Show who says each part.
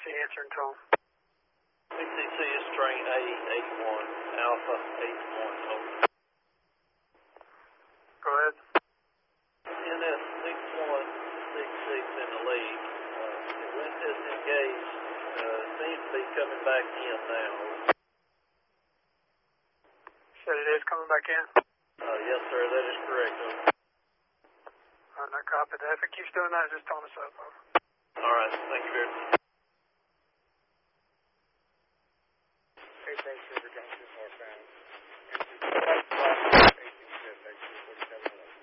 Speaker 1: answering tone.
Speaker 2: PTC is train A81, Alpha 81, over.
Speaker 1: Go ahead.
Speaker 2: NS 6166 in the lead. Wind is engaged. Seems to be coming back in now.
Speaker 1: Said it is coming back in?
Speaker 2: Yes, sir, that is correct.
Speaker 1: All right, I copied that. If it keeps doing that, just tone us up.
Speaker 2: All right.